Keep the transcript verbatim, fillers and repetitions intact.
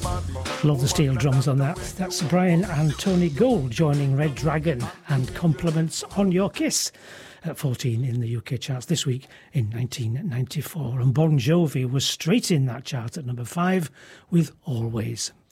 Love the steel drums on that. That's Brian and Tony Gold joining Red Dragon and Compliments on Your Kiss at fourteen in the U K charts this week in nineteen ninety-four. And Bon Jovi was straight in that chart at number five with Always.